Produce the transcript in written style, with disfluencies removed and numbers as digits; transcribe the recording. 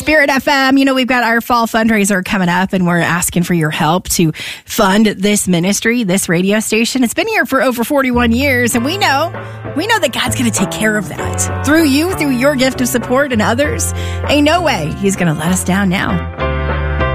Spirit FM. You know, we've got our fall fundraiser coming up, and we're asking for your help to fund this ministry, this radio station. It's been here for over 41 years, and we know that God's going to take care of that through you, through your gift of support and others. Ain't no way He's going to let us down now.